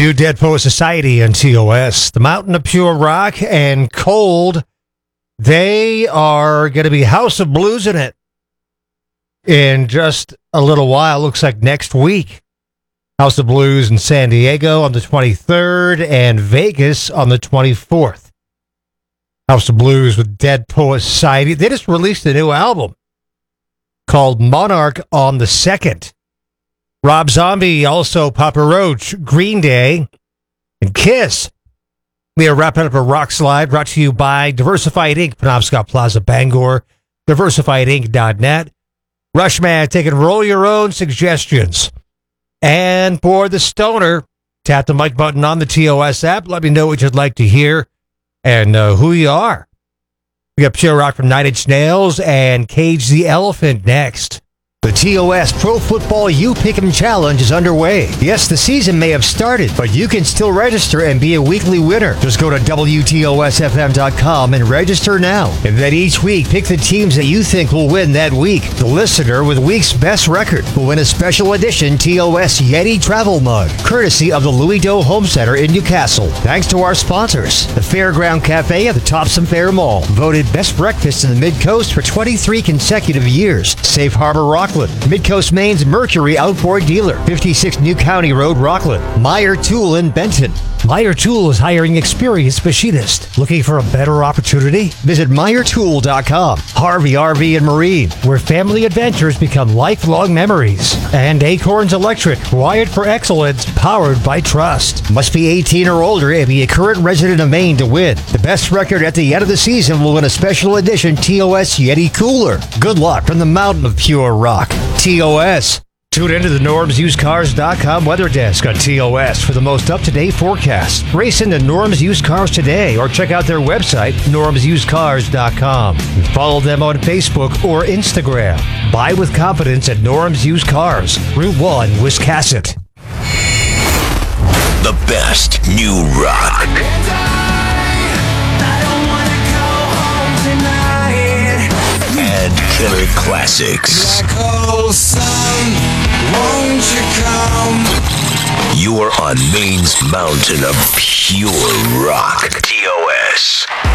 New Dead Poet Society and TOS. The Mountain of Pure Rock and Cold. They are going to be House of Blues in it in just a little while. Looks like next week. House of Blues in San Diego on the 23rd and Vegas on the 24th. House of Blues with Dead Poet Society. They just released a new album called Monarch on the 2nd. Rob Zombie, also Papa Roach, Green Day, and Kiss. We are wrapping up a Rock Slide brought to you by Diversified Inc., Penobscot Plaza, Bangor, diversifiedinc.net. Rushman, take and roll your own suggestions. And for the Stoner, tap the mic button on the TOS app. Let me know what you'd like to hear and who you are. We got Pure Rock from Nine Inch Nails and Cage the Elephant next. The TOS Pro Football You Pick'em Challenge is underway. Yes, the season may have started, but you can still register and be a weekly winner. Just go to WTOSFM.com and register now. And then each week, pick the teams that you think will win that week. The listener with week's best record will win a special edition TOS Yeti travel mug, courtesy of the Louis Doe Home Center in Newcastle. Thanks to our sponsors, the Fairground Cafe at the Topsom Fair Mall, voted best breakfast in the Mid-Coast for 23 consecutive years. Safe Harbor Rockland, Midcoast Maine's Mercury Outboard Dealer, 56 New County Road, Rockland. Meyer Tool in Benton. Meyer Tool is hiring experienced machinists. Looking for a better opportunity? Visit MeyerTool.com. Harvey RV and Marine, where family adventures become lifelong memories. And Acorns Electric, wired for excellence, powered by trust. Must be 18 or older and be a current resident of Maine to win. The best record at the end of the season will win a special edition TOS Yeti cooler. Good luck from the Mountain of Pure Rock. TOS. Tune into the NormsUsedCars.com weather desk on TOS for the most up-to-date forecast. Race into Norm's Used Cars today or check out their website, NormsUsedCars.com. And follow them on Facebook or Instagram. Buy with confidence at Norm's Used Cars, Route 1, Wiscasset. The best new rock. And killer classics. Black hole sun, won't you come? You are on Maine's mountain of pure rock. TOS.